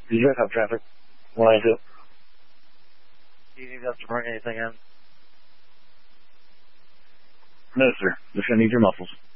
You guys have traffic. 192. Do you need us to bring anything in? No, sir. Just gonna need your muscles.